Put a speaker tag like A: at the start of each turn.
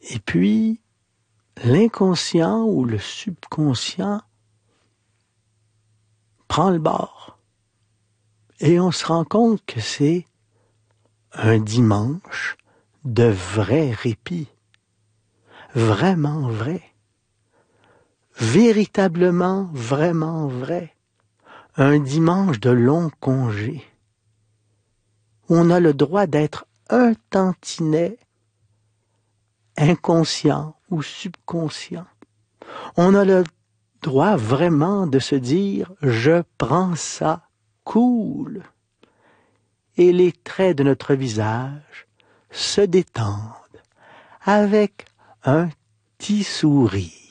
A: Et puis, l'inconscient ou le subconscient prend le bord. Et on se rend compte que c'est un dimanche de vrai répit. Vraiment vrai. Véritablement, vraiment vrai. Un dimanche de long congé. On a le droit d'être un tantinet inconscient ou subconscient. On a le droit vraiment de se dire « je prends ça cool ». Et les traits de notre visage se détendent avec un petit sourire.